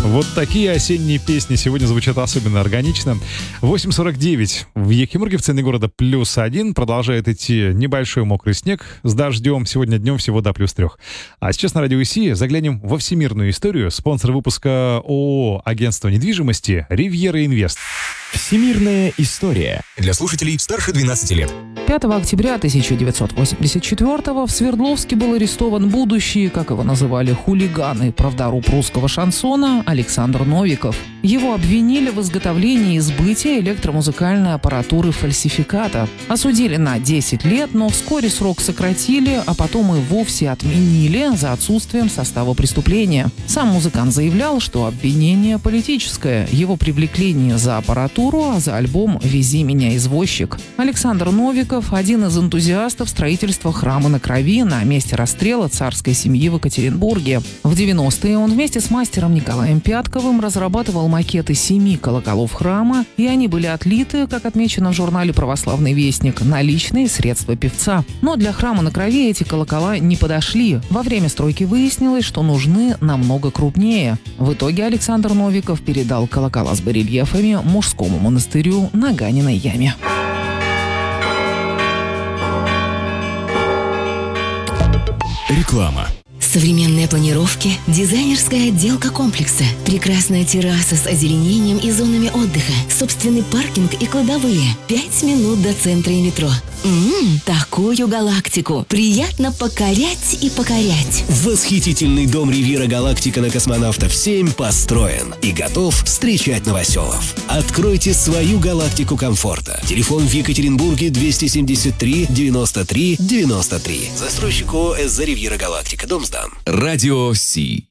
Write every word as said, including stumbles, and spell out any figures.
Вот такие осенние песни сегодня звучат особенно органично. восемь сорок девять. В Екимурге, в центре города, плюс один. Продолжает идти небольшой мокрый снег с дождем. Сегодня днем всего до плюс трех. А сейчас на радио ИСИ заглянем во всемирную историю. Спонсор выпуска ООО «Агентство недвижимости» «Ривьера Инвест». Всемирная история. Для слушателей старше двенадцати лет. пятого октября тысяча девятьсот восемьдесят четвёртого в Свердловске был арестован будущий, как его называли, хулиган и правдоруб русского шансона Александр Новиков. Его обвинили в изготовлении и сбытии электромузыкальной аппаратуры фальсификата. Осудили на десять лет, но вскоре срок сократили, а потом и вовсе отменили за отсутствием состава преступления. Сам музыкант заявлял, что обвинение политическое. Его привлекли за аппаратуру, а за альбом «Вези меня, извозчик». Александр Новиков – один из энтузиастов строительства храма на крови на месте расстрела царской семьи в Екатеринбурге. В девяностые он вместе с мастером Николаем Пятковым разрабатывал макеты семи колоколов храма, и они были отлиты, как отмечено в журнале «Православный вестник», на личные средства певца. Но для храма на крови эти колокола не подошли. Во время стройки выяснилось, что нужны намного крупнее. В итоге Александр Новиков передал колокола с барельефами мужскому монастырю на Ганиной яме. Реклама. Современные планировки, дизайнерская отделка комплекса, прекрасная терраса с озеленением и зонами отдыха, собственный паркинг и кладовые. Пять минут до центра и метро. Ммм, такую галактику. Приятно покорять и покорять. Восхитительный дом «Ривьера Галактика» на Космонавтов семь построен и готов встречать новоселов. Откройте свою галактику комфорта. Телефон в Екатеринбурге двести семьдесят три девяносто три девяносто три. Застройщик ООО «СЗ Ривьера Галактика». Дом сдан. Радио Си.